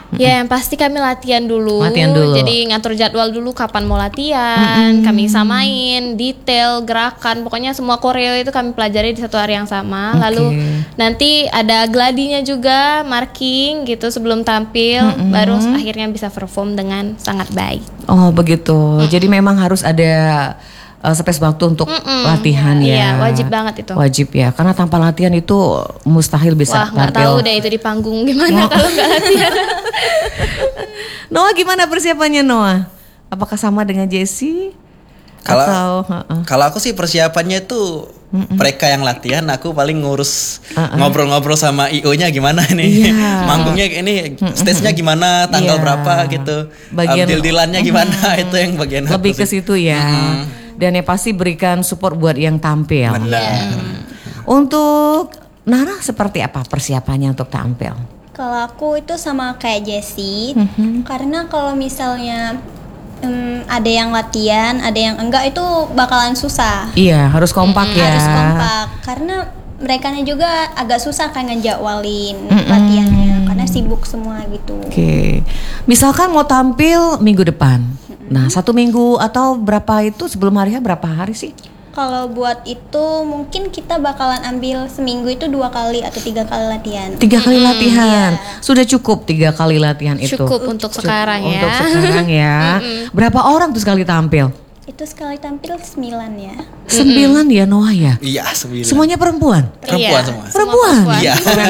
Ya, yang pasti kami latihan dulu. Jadi ngatur jadwal dulu kapan mau latihan, kami samain detail gerakan, pokoknya semua koreo itu kami pelajari di satu hari yang sama. Lalu nanti ada gladinya juga, marking gitu sebelum tampil, baru akhirnya bisa perform dengan sangat baik. Oh begitu. Jadi memang harus ada space waktu untuk latihan ya. Iya, wajib banget itu. Wajib ya, karena tanpa latihan itu mustahil bisa tampil. Wah, nggak tahu deh itu di panggung gimana kalau nggak latihan. Noah, gimana persiapannya Noah? Apakah sama dengan Jessie? Kalau aku sih persiapannya itu mereka yang latihan, aku paling ngurus ngobrol-ngobrol sama IO-nya gimana nih, manggungnya ini stage-nya gimana, tanggal berapa gitu, deal-dealannya gimana, itu yang bagian lebih ke situ ya. Dan yang pasti berikan support buat yang tampil. Untuk Nara seperti apa persiapannya untuk tampil? Kalau aku itu sama kayak Jessie, karena kalau misalnya ada yang latihan, ada yang enggak, itu bakalan susah. Iya, harus kompak ya. Harus kompak, karena merekanya juga agak susah kan ngejadwalin latihannya, karena sibuk semua gitu. Oke. Misalkan mau tampil minggu depan, nah 1 minggu atau berapa itu sebelum harinya, berapa hari sih? Kalau buat itu mungkin kita bakalan ambil seminggu itu 2 kali atau 3 kali latihan. 3 kali latihan, sudah cukup 3 kali latihan itu. Cukup untuk sekarang ya. Untuk sekarang ya. Berapa orang tuh sekali tampil? Itu sekali tampil 9 ya. 9 ya Noah ya? Iya 9. Semuanya perempuan? Perempuan semua. Perempuan? Iya. Keren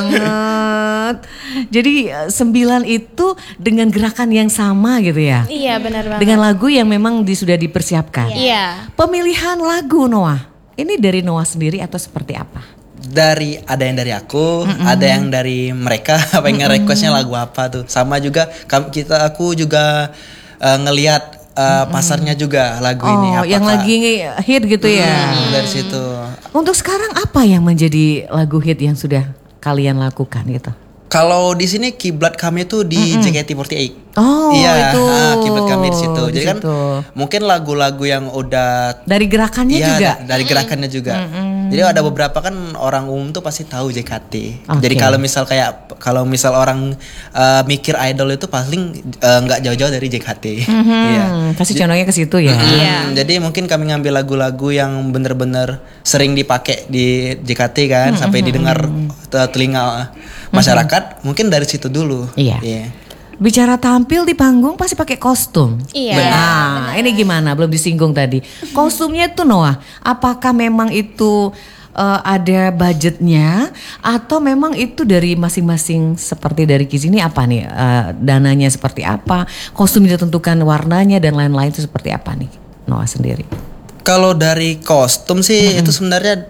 banget. Jadi 9 itu dengan gerakan yang sama gitu ya? Iya benar banget. Dengan lagu yang memang sudah dipersiapkan? Iya. Pemilihan lagu Noah, ini dari Noah sendiri atau seperti apa? Ada yang dari aku, ada yang dari mereka, pengen requestnya lagu apa tuh. Sama juga aku juga ngelihat pasarnya juga lagu ini. Oh, yang lagi hit gitu ya. Dari situ. Untuk sekarang apa yang menjadi lagu hit yang sudah kalian lakukan gitu? Kalau di sini kiblat kami tuh di JKT48. Oh, iya, itu. Kiblat kami di situ. Jadi kan situ. mungkin lagu-lagu yang udah dari gerakannya juga. Dari gerakannya juga. Jadi ada beberapa kan orang umum tuh pasti tahu JKT. Jadi kalau misal orang mikir idol itu paling nggak jauh-jauh dari JKT. Iya. Kasih contohnya ke situ ya. Jadi mungkin kami ngambil lagu-lagu yang bener-bener sering dipakai di JKT kan, sampai didengar telinga masyarakat, mungkin dari situ dulu. Iya. Bicara tampil di panggung pasti pakai kostum. Iya. Nah, ini gimana? Belum disinggung tadi. Kostumnya itu Noah, apakah memang itu ada budgetnya atau memang itu dari masing-masing, seperti dari Kiz ini apa nih? Dananya seperti apa? Kostum ditentukan warnanya dan lain-lain itu seperti apa nih Noah sendiri? Kalau dari kostum sih itu sebenarnya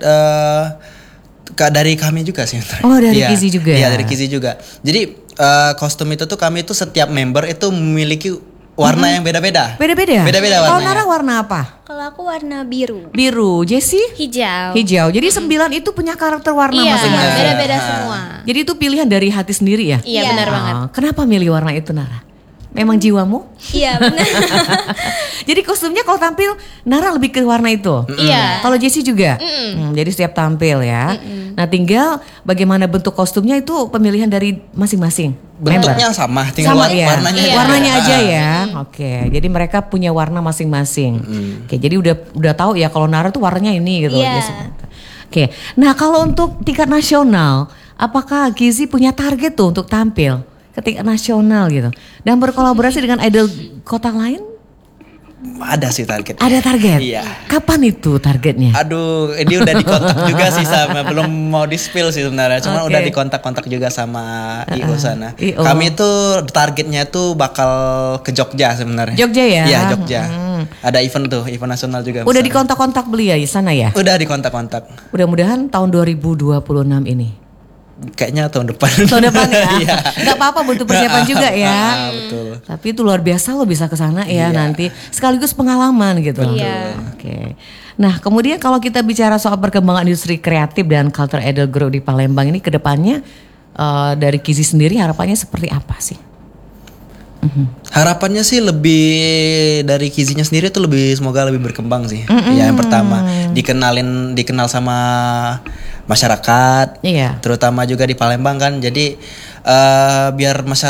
dari kami juga sih. Oh, dari Kizi juga. Iya, dari Kizi juga. Jadi kostum itu tuh kami tuh setiap member itu memiliki warna yang beda-beda. Beda-beda. Beda-beda Kalau warnanya. Nara warna apa? Kalau aku warna biru. Biru. Jessie? Hijau. Hijau. Jadi 9 itu punya karakter warna Iya, masing-masing. beda-beda semua. Jadi itu pilihan dari hati sendiri ya? Iya, benar banget. Kenapa milih warna itu Nara? Memang jiwamu? Iya benar. Jadi kostumnya kalau tampil Nara lebih ke warna itu? Iya. Kalau Jessie juga? Jadi setiap tampil ya. Nah tinggal bagaimana bentuk kostumnya itu pemilihan dari masing-masing Bentuknya member. sama, tinggal ya? warnanya. Iya. Warnanya aja ya. Oke, jadi mereka punya warna masing-masing. Oke, jadi udah tahu ya kalau Nara tuh warnanya ini gitu. Iya. Oke, nah kalau untuk tingkat nasional, apakah Gizi punya target tuh untuk tampil ke tingkat nasional gitu dan berkolaborasi dengan idol kota lain? Ada sih target. Ada target? Iya. Kapan itu targetnya? Aduh, ini udah dikontak juga sih sama, belum mau di-spill sih sebenarnya. Cuman udah dikontak-kontak juga sama IO sana. Kami itu targetnya tuh bakal ke Jogja sebenarnya. Jogja ya? Iya, Jogja. Ada event event nasional juga. Udah dikontak-kontak beliau di sana ya? Udah dikontak-kontak. Mudah-mudahan tahun 2026 ini. Kayaknya tahun depan. Tahun depan ya. Iya. Gak apa-apa, butuh persiapan juga ya. Betul. Tapi itu luar biasa lo bisa ke sana ya nanti. Sekaligus pengalaman gitu. Iya. Oke. Nah, kemudian kalau kita bicara soal perkembangan industri kreatif dan culture idol group di Palembang ini ke depannya dari Kizi sendiri harapannya seperti apa sih? Harapannya sih lebih dari Kizinya sendiri tuh semoga lebih berkembang sih. Ya, yang pertama dikenal sama masyarakat, Iya. terutama juga di Palembang kan. Jadi biar masyarakat